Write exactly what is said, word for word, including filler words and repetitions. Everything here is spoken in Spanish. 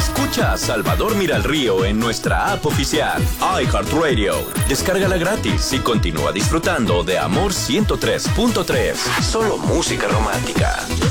Escucha a Salvador Mira el Río en nuestra app oficial, iHeartRadio. Descárgala gratis y continúa disfrutando de Amor ciento tres punto tres. Solo música romántica.